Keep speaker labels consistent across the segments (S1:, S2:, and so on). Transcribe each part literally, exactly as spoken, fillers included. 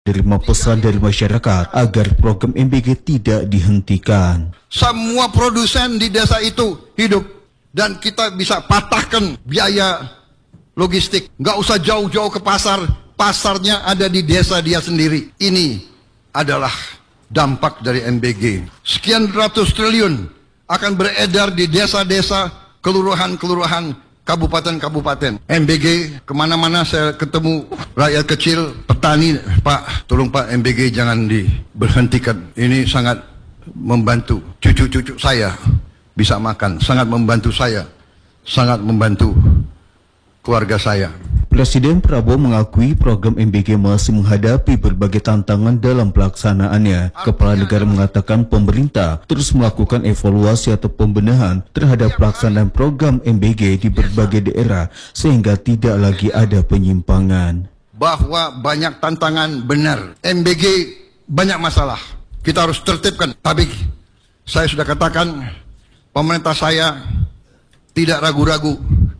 S1: Terima pesan dari masyarakat agar program M B G tidak dihentikan.
S2: Semua produsen di desa itu hidup dan kita bisa patahkan biaya logistik. Nggak usah jauh-jauh ke pasar, pasarnya ada di desa dia sendiri. Ini adalah dampak dari M B G. Sekian ratus triliun akan beredar di desa-desa, kelurahan-kelurahan, kabupaten-kabupaten. M B G kemana-mana saya ketemu rakyat kecil, petani, Pak, tolong Pak, M B G jangan diberhentikan. Ini sangat membantu cucu-cucu saya bisa makan, sangat membantu saya, sangat membantu keluarga saya.
S1: Presiden Prabowo mengakui program M B G masih menghadapi berbagai tantangan dalam pelaksanaannya. Kepala negara mengatakan pemerintah terus melakukan evaluasi atau pembenahan terhadap pelaksanaan program M B G di berbagai daerah sehingga tidak lagi ada penyimpangan.
S2: Bahwa banyak tantangan benar, M B G banyak masalah, kita harus tertibkan. Tapi saya sudah katakan, pemerintah saya tidak ragu-ragu.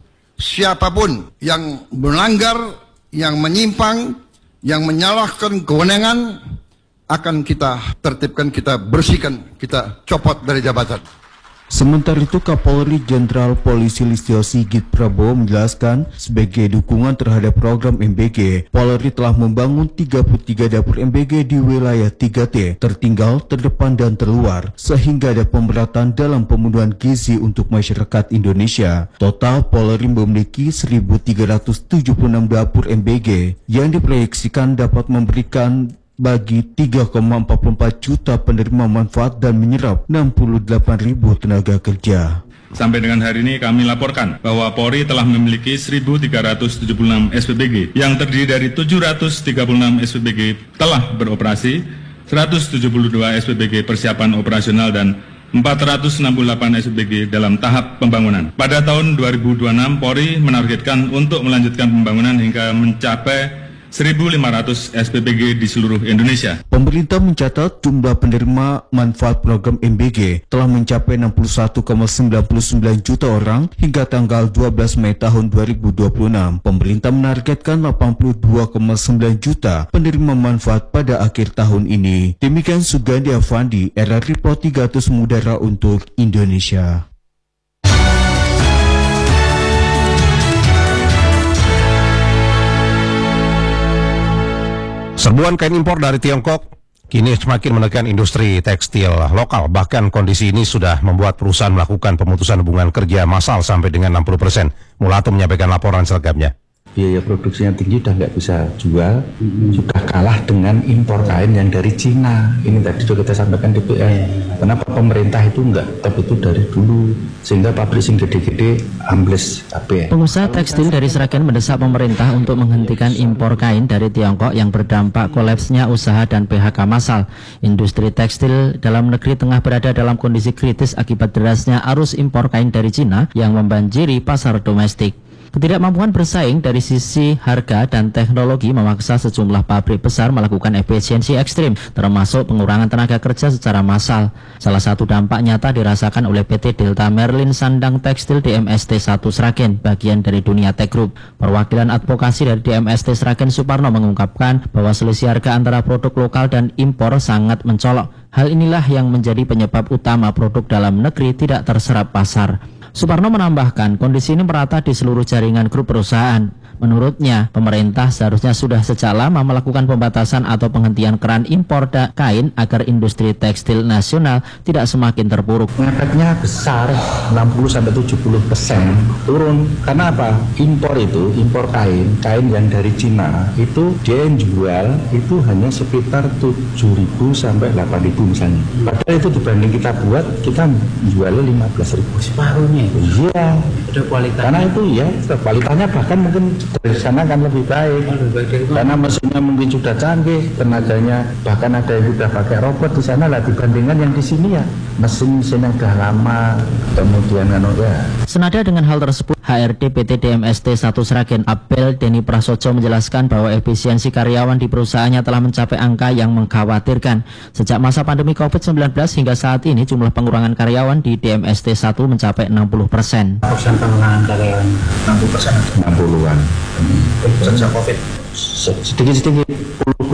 S2: Siapapun yang melanggar, yang menyimpang, yang menyalahkan kewenangan akan kita tertibkan, kita bersihkan, kita copot dari jabatan.
S1: Sementara itu, Kapolri Jenderal Polisi Listio Sigit Prabowo menjelaskan sebagai dukungan terhadap program M B G, Polri telah membangun tiga puluh tiga dapur M B G di wilayah tiga T, tertinggal, terdepan, dan terluar, sehingga ada pemberatan dalam pemenuhan gizi untuk masyarakat Indonesia. Total, Polri memiliki seribu tiga ratus tujuh puluh enam dapur M B G yang diproyeksikan dapat memberikan bagi tiga koma empat puluh empat juta penerima manfaat dan menyerap enam puluh delapan ribu tenaga kerja.
S3: Sampai dengan hari ini kami laporkan bahwa Polri telah memiliki seribu tiga ratus tujuh puluh enam S P B G yang terdiri dari tujuh ratus tiga puluh enam S P B G telah beroperasi, seratus tujuh puluh dua S P B G persiapan operasional dan empat ratus enam puluh delapan S P B G dalam tahap pembangunan. Pada tahun dua ribu dua puluh enam, Polri menargetkan untuk melanjutkan pembangunan hingga mencapai seribu lima ratus S P B G di seluruh Indonesia.
S1: Pemerintah mencatat jumlah penerima manfaat program M B G telah mencapai enam puluh satu koma sembilan sembilan juta orang hingga tanggal dua belas Mei tahun dua ribu dua puluh enam. Pemerintah menargetkan delapan puluh dua koma sembilan juta penerima manfaat pada akhir tahun ini. Demikian Sugandi Avandi, R R I Pro tiga ratus Mudara untuk Indonesia.
S4: Serbuan kain impor dari Tiongkok kini semakin menekan industri tekstil lokal. Bahkan kondisi ini sudah membuat perusahaan melakukan pemutusan hubungan kerja massal sampai dengan enam puluh persen. Mulato menyampaikan laporan selengkapnya.
S5: Biaya produksinya tinggi, sudah nggak bisa jual, hmm. sudah kalah dengan impor kain yang dari Cina. Ini tadi sudah kita sampaikan D P R. Hmm. Kenapa pemerintah itu nggak, tapi itu dari dulu, sehingga pabrik sing gede-gede ambles kabeh.
S6: Pengusaha tekstil dari Sragen mendesak pemerintah untuk menghentikan impor kain dari Tiongkok yang berdampak kolapsnya usaha dan P H K massal. Industri tekstil dalam negeri tengah berada dalam kondisi kritis akibat derasnya arus impor kain dari Cina yang membanjiri pasar domestik. Ketidakmampuan bersaing dari sisi harga dan teknologi memaksa sejumlah pabrik besar melakukan efisiensi ekstrim, termasuk pengurangan tenaga kerja secara massal. Salah satu dampak nyata dirasakan oleh P T Delta Merlin Sandang Tekstil D M S T satu Sragen, bagian dari Dunia Tech Group. Perwakilan advokasi dari D M S T Sragen Suparno mengungkapkan bahwa selisih harga antara produk lokal dan impor sangat mencolok. Hal inilah yang menjadi penyebab utama produk dalam negeri tidak terserap pasar. Suparno menambahkan, kondisi ini merata di seluruh jaringan grup perusahaan. Menurutnya, pemerintah seharusnya sudah sejak lama melakukan pembatasan atau penghentian keran impor kain agar industri tekstil nasional tidak semakin terpuruk.
S5: Efeknya besar, enam puluh sampai tujuh puluh persen turun. Karena apa? Impor itu, impor kain, kain yang dari Cina, itu dia yang jual itu hanya sekitar tujuh ribu sampai delapan ribu misalnya. Padahal itu dibanding kita buat, kita jualnya lima belas ribu.
S6: Separuhnya itu?
S5: Iya.
S6: Ada kualitasnya?
S5: Karena itu ya, kualitasnya bahkan mungkin dari sana kan lebih baik, lebih baik karena mesinnya mungkin sudah canggih, tenaganya bahkan ada yang sudah pakai robot di sana lah, dibandingkan yang di sini ya mesin-mesin yang sudah lama, kemudian kan ya.
S6: Senada dengan hal tersebut, H R D P T D M S T satu Sragen Abel Deni Prasojo menjelaskan bahwa efisiensi karyawan di perusahaannya telah mencapai angka yang mengkhawatirkan. Sejak masa pandemi covid sembilan belas hingga saat ini jumlah pengurangan karyawan di D M S T satu mencapai enam puluh persen.
S7: Persen pengurangan karyawan enam puluh persen.
S5: enam puluhan.
S7: Sejak Covid.
S5: Sedikit-sedikit